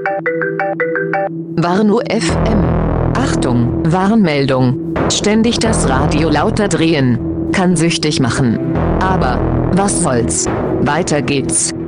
Warn-O FM. Achtung, Warnmeldung. Ständig das Radio lauter drehen kann süchtig machen. Aber was soll's? Weiter geht's.